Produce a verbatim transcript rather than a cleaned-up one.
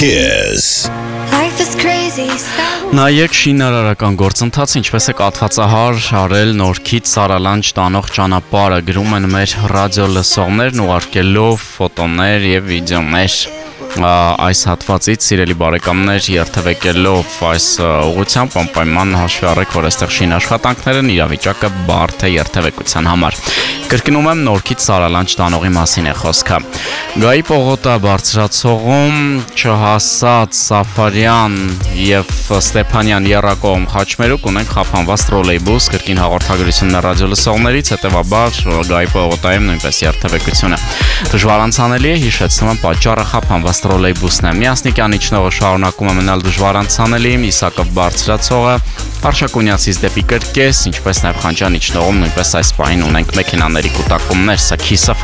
is Նայեք շինարարական գործընթաց ինչպես է կաթվածահար արել Նորքից Սարալանջ տանող ճանապարհը, գրում են մեր ռադիո լսողներն ուղարկելով ֆոտոներ եւ վիդեոներ այս հատվածից, սիրելի բարեկամներ, երթևեկելով այս ուղղությամբ անպայման հաշվի առեք, որ այստեղ շինաշխատանքներն իրավիճակը բարդ է երթևեկության համար։ Կրկնում եմ, Նորքից Սարալանջ տանողի մասին է խոսքը։ Գայի պողոտա բարձրացողում չհասած Սաֆարյան եւ Ստեփանյան եռակողմ խաչմերուկ ունենք խափանված տրոլեյբուս, կրկին հաղորդագրությունն է ռադիո լսողներից, հետեւաբար Գայի պողոտայում նույնպես երթևեկությունը դժվարանցանելի է, հիշեցնում եմ, պատճառը խափանված տրոլեյբուսն է։ Միասնիկյան իջնողը շարունակում է մնալ դժվարանցանելի, Իսակով բարձրացողը Արշակունյացից դեպի Կրկես, ինչպես նաև Խանջան իջնողում նույնպես այս պահին ունենք մեքենաների կուտակումներ, սա Քիսը